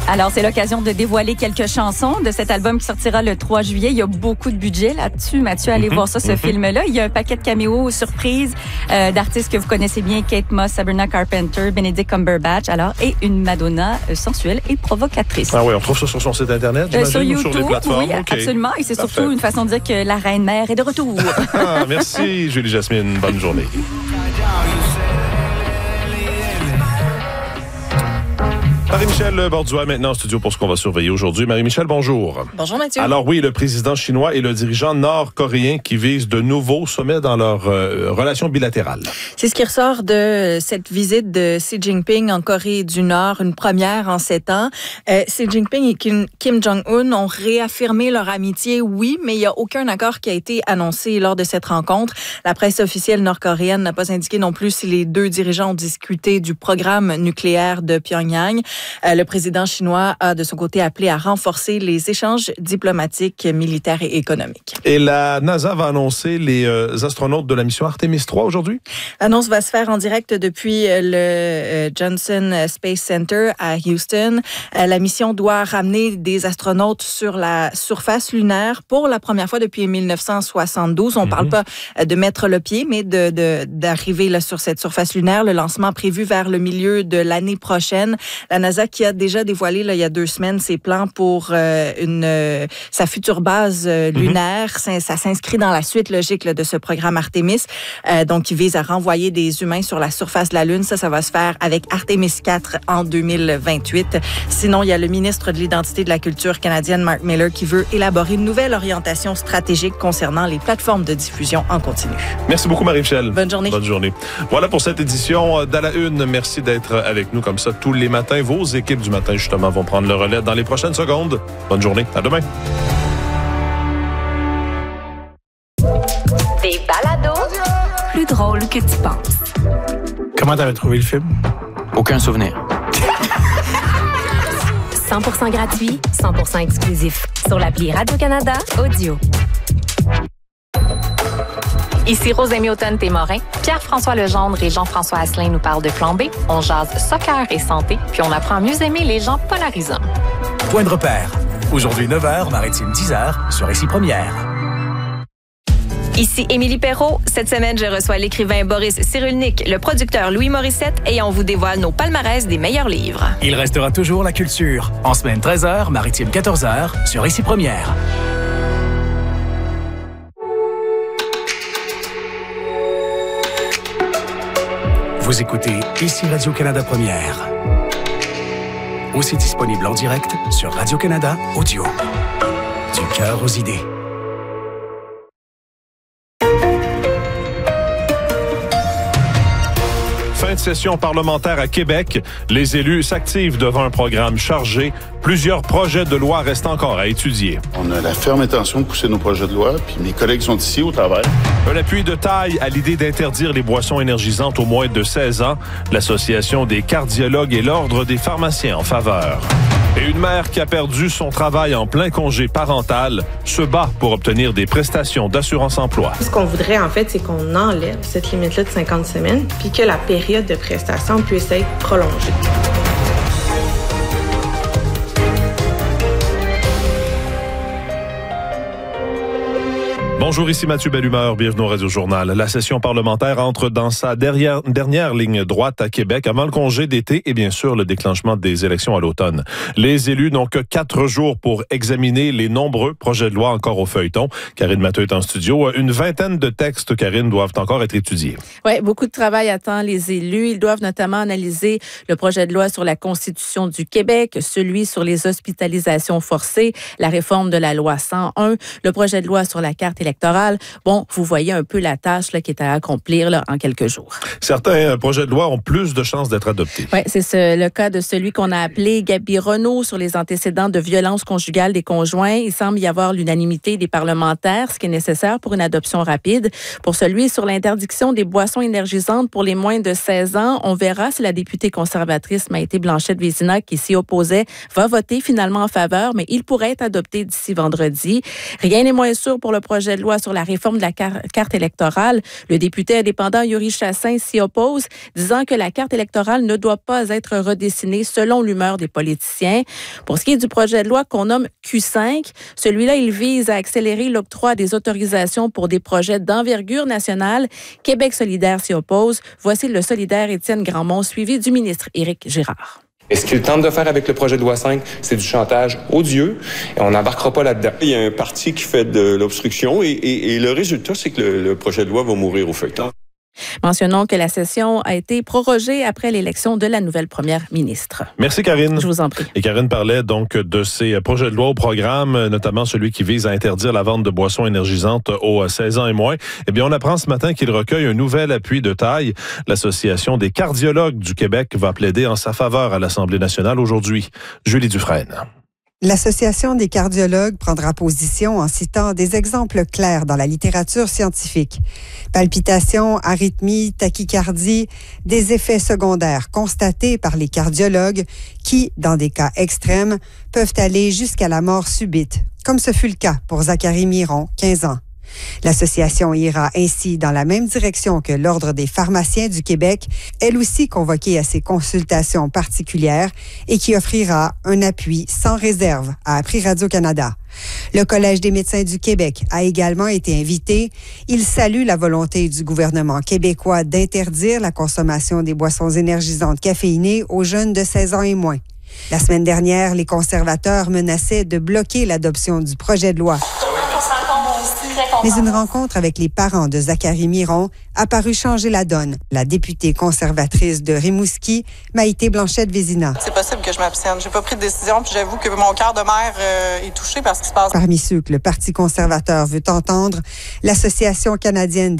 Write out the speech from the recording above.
Alors, c'est l'occasion de dévoiler quelques chansons de cet album qui sortira le 3 juillet. Il y a beaucoup de budget là-dessus. Mathieu, allez voir ça, ce film-là. Il y a un paquet de caméos surprises d'artistes que vous connaissez bien, Kate Moss, Sabrina Carpenter, Benedict Cumberbatch, et une Madonna sensuelle et provocatrice. Ah oui, on trouve ça sur son site Internet, j'imagine, sur YouTube, ou sur les plateformes? Oui, absolument. Et c'est surtout une façon de dire que la reine-mère est de retour. Merci, Julie Jasmine. Bonne journée. Marie-Michel Borduas, maintenant en studio pour ce qu'on va surveiller aujourd'hui. Marie-Michel, bonjour. Bonjour Mathieu. Alors oui, le président chinois et le dirigeant nord-coréen qui visent de nouveaux sommets dans leur relation bilatérale. C'est ce qui ressort de cette visite de Xi Jinping en Corée du Nord, une première en 7 ans. Xi Jinping et Kim Jong-un ont réaffirmé leur amitié, oui, mais il n'y a aucun accord qui a été annoncé lors de cette rencontre. La presse officielle nord-coréenne n'a pas indiqué non plus si les deux dirigeants ont discuté du programme nucléaire de Pyongyang. Le président chinois a de son côté appelé à renforcer les échanges diplomatiques, militaires et économiques. Et la NASA va annoncer les astronautes de la mission Artemis 3 aujourd'hui? L'annonce va se faire en direct depuis le Johnson Space Center à Houston. La mission doit ramener des astronautes sur la surface lunaire pour la première fois depuis 1972. On ne parle pas de mettre le pied, mais d'arriver là, sur cette surface lunaire. Le lancement prévu vers le milieu de l'année prochaine. La NASA qui a déjà dévoilé là, il y a 2 semaines ses plans pour sa future base lunaire. Ça s'inscrit dans la suite logique là, de ce programme Artemis, donc qui vise à renvoyer des humains sur la surface de la Lune. Ça va se faire avec Artemis 4 en 2028. Sinon, il y a le ministre de l'Identité et de la Culture canadienne, Mark Miller, qui veut élaborer une nouvelle orientation stratégique concernant les plateformes de diffusion en continu. Merci beaucoup, Marie-Michel. Bonne journée. Bonne journée. Voilà pour cette édition d'À la Une. Merci d'être avec nous comme ça tous les matins. Vos équipes du matin, justement, vont prendre le relais dans les prochaines secondes. Bonne journée. À demain. Des balados plus drôles que tu penses. Comment t'avais trouvé le film? Aucun souvenir. 100% gratuit, 100% exclusif. Sur l'appli Radio-Canada Audio. Ici Rosemée Automne-Témorin. Pierre-François Legendre et Jean-François Asselin nous parlent de plan B. On jase soccer et santé, puis on apprend à mieux aimer les gens polarisants. Point de repère. Aujourd'hui 9h, Maritime 10h, sur Ici Première. Ici Émilie Perrault. Cette semaine, je reçois l'écrivain Boris Cyrulnik, le producteur Louis Morissette et on vous dévoile nos palmarès des meilleurs livres. Il restera toujours la culture. En semaine 13h, Maritime 14h, sur Ici Première. Vous écoutez Ici Radio-Canada Première. Aussi disponible en direct sur Radio-Canada Audio. Du cœur aux idées. Fin de session parlementaire à Québec. Les élus s'activent devant un programme chargé. Plusieurs projets de loi restent encore à étudier. On a la ferme intention de pousser nos projets de loi, puis mes collègues sont ici au travail. Un appui de taille à l'idée d'interdire les boissons énergisantes aux moins de 16 ans. L'Association des cardiologues et l'Ordre des pharmaciens en faveur. Et une mère qui a perdu son travail en plein congé parental se bat pour obtenir des prestations d'assurance-emploi. Ce qu'on voudrait, en fait, c'est qu'on enlève cette limite-là de 50 semaines puis que la période de prestation puisse être prolongée. Bonjour, ici Mathieu Bellumeur, bienvenue au Radio-Journal. La session parlementaire entre dans sa dernière ligne droite à Québec avant le congé d'été et bien sûr le déclenchement des élections à l'automne. Les élus n'ont que 4 jours pour examiner les nombreux projets de loi encore au feuilleton. Karine Matteux est en studio. Une vingtaine de textes, Karine, doivent encore être étudiés. Oui, beaucoup de travail attend les élus. Ils doivent notamment analyser le projet de loi sur la Constitution du Québec, celui sur les hospitalisations forcées, la réforme de la loi 101, le projet de loi sur la carte électorale. Bon, vous voyez un peu la tâche là, qui est à accomplir là, en quelques jours. Certains projets de loi ont plus de chances d'être adoptés. Oui, c'est le cas de celui qu'on a appelé Gabi Renault sur les antécédents de violence conjugale des conjoints. Il semble y avoir l'unanimité des parlementaires, ce qui est nécessaire pour une adoption rapide. Pour celui sur l'interdiction des boissons énergisantes pour les moins de 16 ans, on verra si la députée conservatrice Maïté Blanchette-Vézina, qui s'y opposait, va voter finalement en faveur, mais il pourrait être adopté d'ici vendredi. Rien n'est moins sûr pour le projet de loi sur la réforme de la carte électorale. Le député indépendant Yuri Chassin s'y oppose, disant que la carte électorale ne doit pas être redessinée selon l'humeur des politiciens. Pour ce qui est du projet de loi qu'on nomme Q5, celui-là, il vise à accélérer l'octroi des autorisations pour des projets d'envergure nationale. Québec solidaire s'y oppose. Voici le solidaire Étienne Grandmont, suivi du ministre Éric Girard. Et ce qu'il tente de faire avec le projet de loi 5, c'est du chantage odieux et on n'embarquera pas là-dedans. Il y a un parti qui fait de l'obstruction et le résultat, c'est que le projet de loi va mourir au feuilleton. Mentionnons que la session a été prorogée après l'élection de la nouvelle première ministre. Merci, Karine. Je vous en prie. Et Karine parlait donc de ces projets de loi au programme, notamment celui qui vise à interdire la vente de boissons énergisantes aux 16 ans et moins. Eh bien, on apprend ce matin qu'il recueille un nouvel appui de taille. L'Association des cardiologues du Québec va plaider en sa faveur à l'Assemblée nationale aujourd'hui. Julie Dufresne. L'Association des cardiologues prendra position en citant des exemples clairs dans la littérature scientifique. Palpitations, arythmies, tachycardie, des effets secondaires constatés par les cardiologues qui, dans des cas extrêmes, peuvent aller jusqu'à la mort subite, comme ce fut le cas pour Zachary Miron, 15 ans. L'association ira ainsi dans la même direction que l'Ordre des pharmaciens du Québec, elle aussi convoquée à ces consultations particulières et qui offrira un appui sans réserve, a appris Radio-Canada. Le Collège des médecins du Québec a également été invité. Il salue la volonté du gouvernement québécois d'interdire la consommation des boissons énergisantes caféinées aux jeunes de 16 ans et moins. La semaine dernière, les conservateurs menaçaient de bloquer l'adoption du projet de loi. Mais une rencontre avec les parents de Zachary Miron a paru changer la donne. La députée conservatrice de Rimouski, Maïté Blanchette-Vézina. C'est possible que je m'abstienne. J'ai pas pris de décision, puis j'avoue que mon cœur de mère est touché par ce qui se passe. Parmi ceux que le Parti conservateur veut entendre, l'Association canadienne